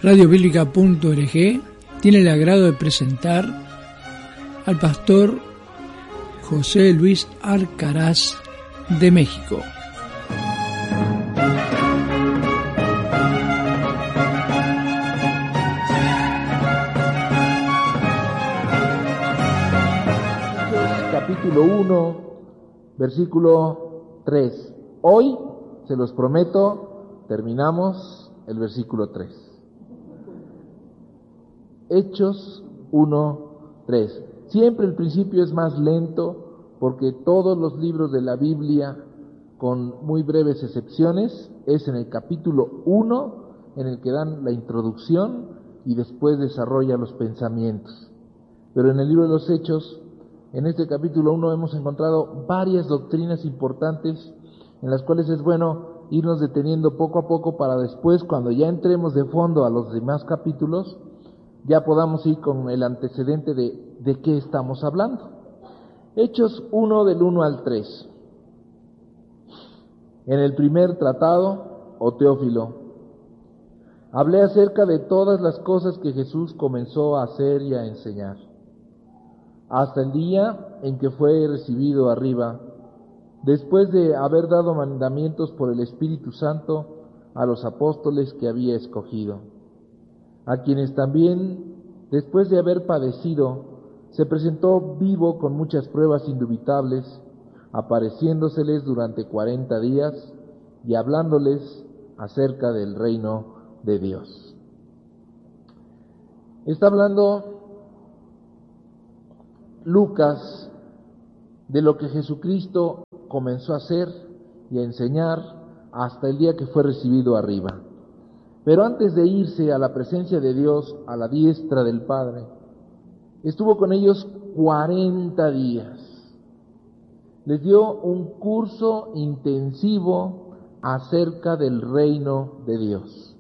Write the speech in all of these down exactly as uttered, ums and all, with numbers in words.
radio bíblica punto org tiene el agrado de presentar al pastor José Luis Alcaraz de México. Capítulo uno, versículo tres. Hoy, se los prometo, terminamos el versículo tres. Hechos uno, tres. Siempre el principio es más lento porque todos los libros de la Biblia, con muy breves excepciones, es en el capítulo uno en el que dan la introducción y después desarrolla los pensamientos. Pero en el libro de los Hechos, en este capítulo uno hemos encontrado varias doctrinas importantes en las cuales es bueno irnos deteniendo poco a poco para después, cuando ya entremos de fondo a los demás capítulos, ya podamos ir con el antecedente de, de qué estamos hablando. Hechos uno del uno al tres. En el primer tratado, o Teófilo, hablé acerca de todas las cosas que Jesús comenzó a hacer y a enseñar, hasta el día en que fue recibido arriba, después de haber dado mandamientos por el Espíritu Santo a los apóstoles que había escogido, a quienes también, después de haber padecido, se presentó vivo con muchas pruebas indubitables, apareciéndoseles durante cuarenta días y hablándoles acerca del reino de Dios. Está hablando Lucas de lo que Jesucristo comenzó a hacer y a enseñar hasta el día que fue recibido arriba. Pero antes de irse a la presencia de Dios, a la diestra del Padre, estuvo con ellos cuarenta días. Les dio un curso intensivo acerca del reino de Dios.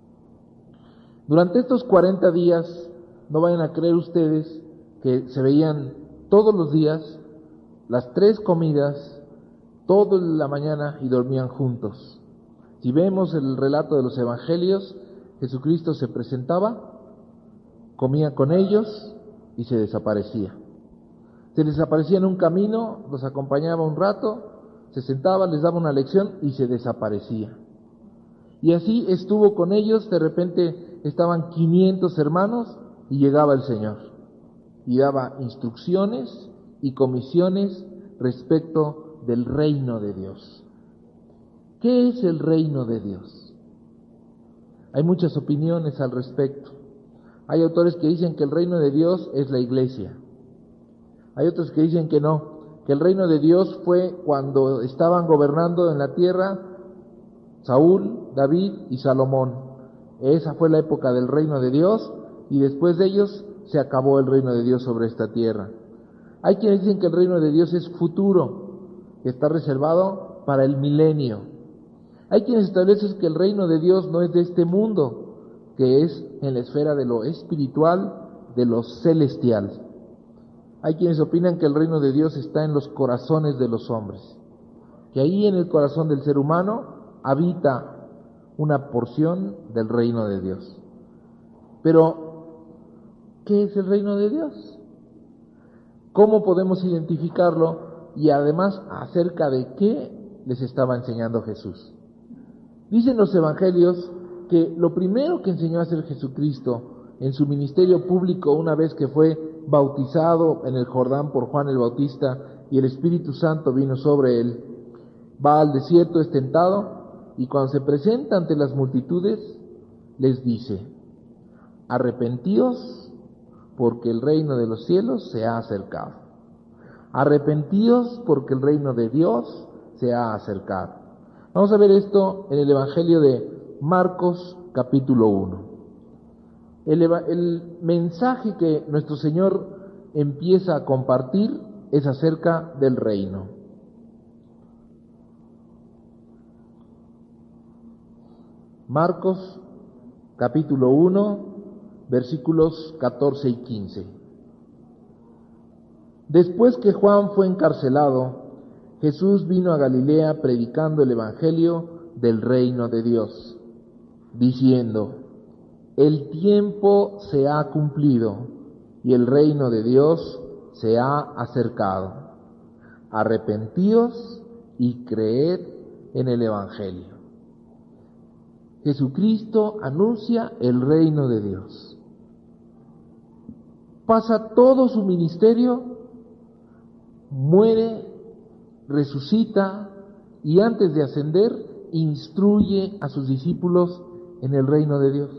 Durante estos cuarenta días, no vayan a creer ustedes que se veían todos los días, las tres comidas, toda la mañana, y dormían juntos. Si vemos el relato de los evangelios, Jesucristo se presentaba, comía con ellos y se desaparecía. Se les aparecía en un camino, los acompañaba un rato, se sentaba, les daba una lección y se desaparecía. Y así estuvo con ellos. De repente estaban quinientos hermanos y llegaba el Señor y daba instrucciones y comisiones respecto del reino de Dios. ¿Qué es el reino de Dios? Hay muchas opiniones al respecto. Hay autores que dicen que el reino de Dios es la iglesia. Hay otros que dicen que no, que el reino de Dios fue cuando estaban gobernando en la tierra Saúl, David y Salomón. Esa fue la época del reino de Dios y después de ellos se acabó el reino de Dios sobre esta tierra. Hay quienes dicen que el reino de Dios es futuro, que está reservado para el milenio. Hay quienes establecen que el reino de Dios no es de este mundo, que es en la esfera de lo espiritual, de lo celestial. Hay quienes opinan que el reino de Dios está en los corazones de los hombres, que ahí en el corazón del ser humano habita una porción del reino de Dios. Pero, ¿qué es el reino de Dios? ¿Cómo podemos identificarlo? Y además, ¿acerca de qué les estaba enseñando Jesús? Dicen los evangelios que lo primero que enseñó a hacer Jesucristo en su ministerio público, una vez que fue bautizado en el Jordán por Juan el Bautista y el Espíritu Santo vino sobre él, va al desierto, es tentado, y cuando se presenta ante las multitudes, les dice: arrepentíos, porque el reino de los cielos se ha acercado. Arrepentíos, porque el reino de Dios se ha acercado. Vamos a ver esto en el Evangelio de Marcos, capítulo uno. El, el mensaje que nuestro Señor empieza a compartir es acerca del reino. Marcos, capítulo uno, versículos catorce y quince. Después que Juan fue encarcelado, Jesús vino a Galilea predicando el evangelio del reino de Dios, diciendo: el tiempo se ha cumplido y el reino de Dios se ha acercado. Arrepentíos y creed en el Evangelio. Jesucristo anuncia el reino de Dios. Pasa todo su ministerio, muere, resucita y antes de ascender instruye a sus discípulos en el reino de Dios.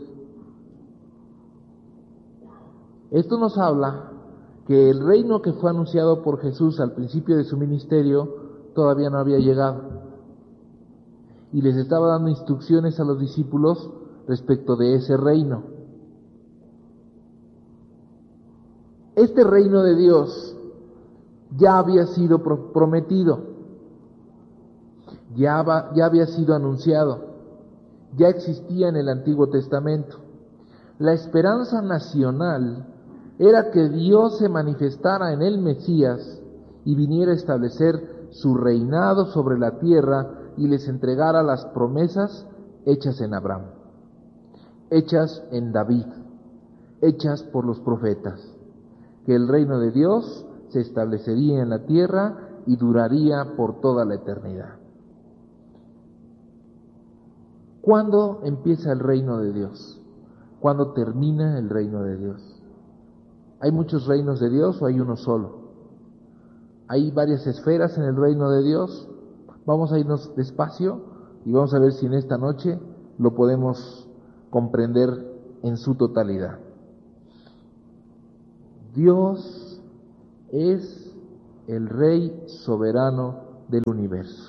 Esto nos habla que el reino que fue anunciado por Jesús al principio de su ministerio todavía no había llegado. Y les estaba dando instrucciones a los discípulos respecto de ese reino. Este reino de Dios ya había sido prometido, ya, va, ya había sido anunciado, ya existía en el Antiguo Testamento. La esperanza nacional era que Dios se manifestara en el Mesías y viniera a establecer su reinado sobre la tierra y les entregara las promesas hechas en Abraham, hechas en David, hechas por los profetas, que el reino de Dios se establecería en la tierra y duraría por toda la eternidad. ¿Cuándo empieza el reino de Dios? ¿Cuándo termina el reino de Dios? ¿Hay muchos reinos de Dios o hay uno solo? ¿Hay varias esferas en el reino de Dios? Vamos a irnos despacio y vamos a ver si en esta noche lo podemos comprender en su totalidad. Dios es el Rey soberano del universo.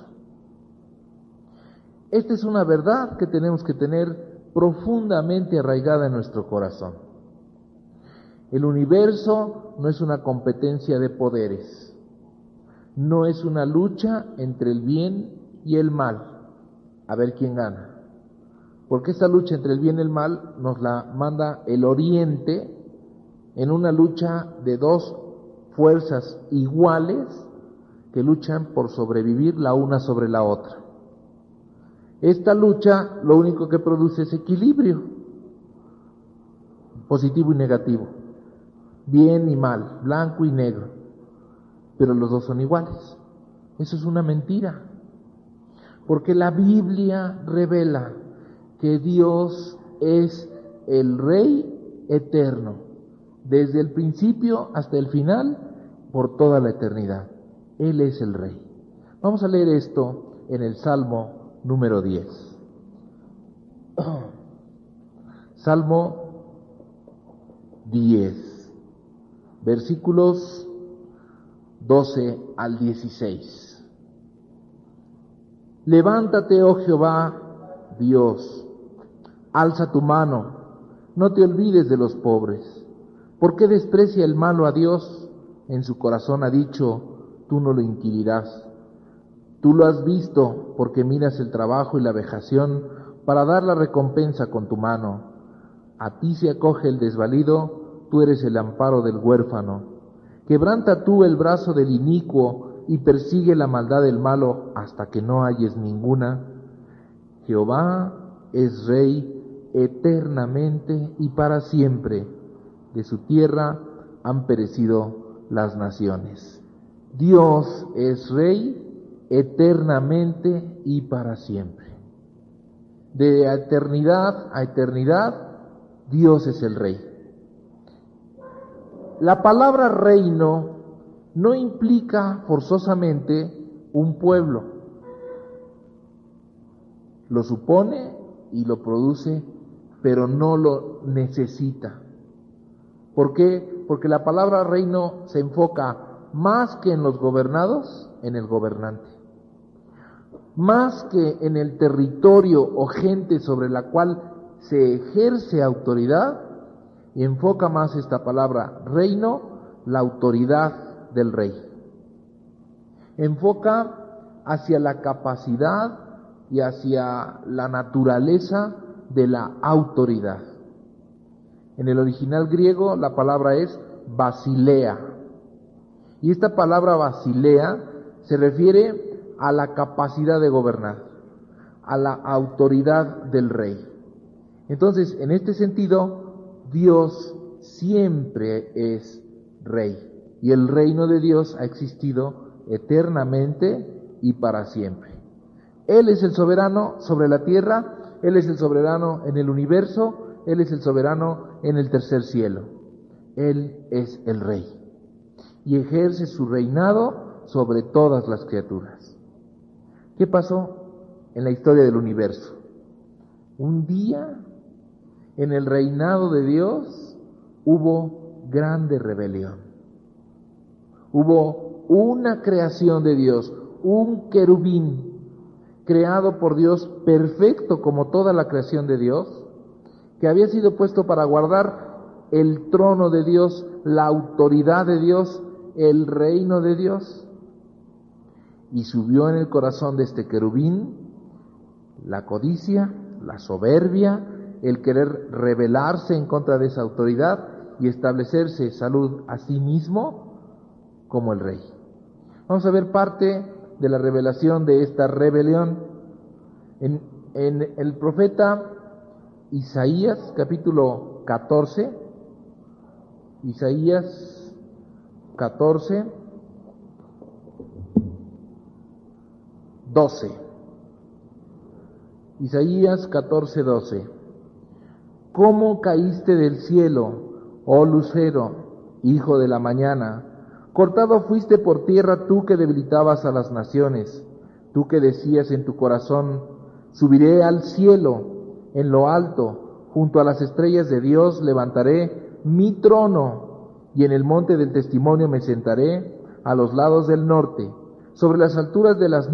Esta es una verdad que tenemos que tener profundamente arraigada en nuestro corazón. El universo no es una competencia de poderes, no es una lucha entre el bien y el mal, a ver quién gana. Porque esta lucha entre el bien y el mal nos la manda el Oriente en una lucha de dos fuerzas iguales que luchan por sobrevivir la una sobre la otra. Esta lucha lo único que produce es equilibrio, positivo y negativo, bien y mal, blanco y negro, pero los dos son iguales. Eso es una mentira, porque la Biblia revela que Dios es el Rey eterno, desde el principio hasta el final, por toda la eternidad. Él es el Rey. Vamos a leer esto en el Salmo número diez. Salmo diez, versículos doce al dieciséis. Levántate, oh Jehová, Dios, alza tu mano, no te olvides de los pobres. ¿Por qué desprecia el malo a Dios? En su corazón ha dicho, tú no lo inquirirás. Tú lo has visto, porque miras el trabajo y la vejación para dar la recompensa con tu mano. A ti se acoge el desvalido, tú eres el amparo del huérfano. Quebranta tú el brazo del inicuo y persigue la maldad del malo hasta que no halles ninguna. Jehová es Rey eternamente y para siempre. De su tierra han perecido las naciones. Dios es Rey eternamente y para siempre. De eternidad a eternidad, Dios es el Rey. La palabra reino no implica forzosamente un pueblo. Lo supone y lo produce, pero no lo necesita. ¿Por qué? Porque la palabra reino se enfoca más que en los gobernados, en el gobernante. Más que en el territorio o gente sobre la cual se ejerce autoridad, y enfoca más esta palabra reino, la autoridad del rey. Enfoca hacia la capacidad y hacia la naturaleza de la autoridad. En el original griego la palabra es basilea. Y esta palabra basilea se refiere a la capacidad de gobernar, a la autoridad del rey. Entonces, en este sentido, Dios siempre es Rey, y el reino de Dios ha existido eternamente y para siempre. Él es el soberano sobre la tierra, Él es el soberano en el universo, Él es el soberano en el tercer cielo. Él es el Rey y ejerce su reinado sobre todas las criaturas. ¿Qué pasó en la historia del universo? Un día, en el reinado de Dios, hubo grande rebelión. Hubo una creación de Dios, un querubín creado por Dios, perfecto como toda la creación de Dios, que había sido puesto para guardar el trono de Dios, la autoridad de Dios, el reino de Dios. Y subió en el corazón de este querubín la codicia, la soberbia, el querer rebelarse en contra de esa autoridad y establecerse salud a sí mismo como el rey. Vamos a ver parte de la revelación de esta rebelión en, en el profeta Isaías, capítulo catorce, Isaías catorce, doce. Isaías catorce, doce. ¿Cómo caíste del cielo, oh lucero, hijo de la mañana? Cortado fuiste por tierra tú que debilitabas a las naciones, tú que decías en tu corazón, subiré al cielo, en lo alto, junto a las estrellas de Dios levantaré mi trono, y en el monte del testimonio me sentaré a los lados del norte, sobre las alturas de las